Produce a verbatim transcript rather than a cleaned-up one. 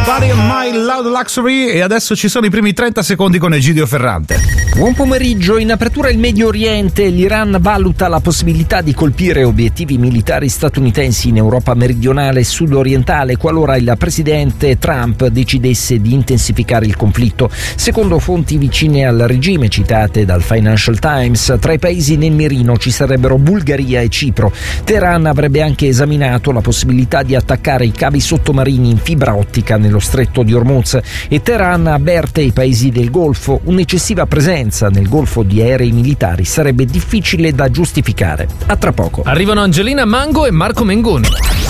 Party on My Loud Luxury, e adesso ci sono i primi trenta secondi con Egidio Ferrante. Buon pomeriggio. In apertura il Medio Oriente. L'Iran valuta la possibilità di colpire obiettivi militari statunitensi in Europa meridionale e sudorientale qualora il presidente Trump decidesse di intensificare il conflitto. Secondo fonti vicine al regime citate dal Financial Times, tra i paesi nel mirino ci sarebbero Bulgaria e Cipro. Teheran avrebbe anche esaminato la possibilità di attaccare i cavi sottomarini in fibra ottica nello stretto di Hormuz, e Teheran avverte i paesi del Golfo: un'eccessiva presenza nel Golfo di aerei militari sarebbe difficile da giustificare. A tra poco. Arrivano Angelina Mango e Marco Mengoni.